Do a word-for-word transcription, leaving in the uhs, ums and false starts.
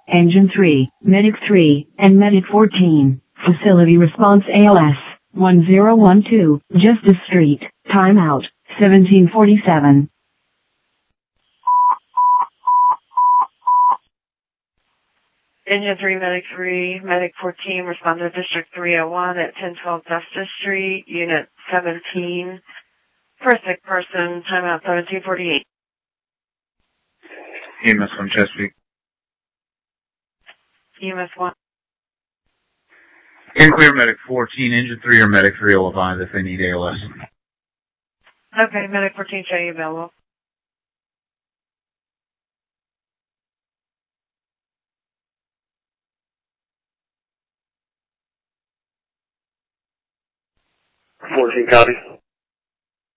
Engine three, Medic three, and Medic fourteen. Facility response A L S, one zero one two, Justice Street, timeout, seventeen forty-seven. Engine three, Medic three, Medic fourteen, respond to District three oh one at ten twelve Justice Street, Unit seventeen. For a sick person, timeout seventeen forty-eight. E M S one Chesapeake. E M S one. In clear Medic fourteen, Engine three or Medic three will advise if they need A L S. Okay, Medic fourteen, show you available. fourteen, copy.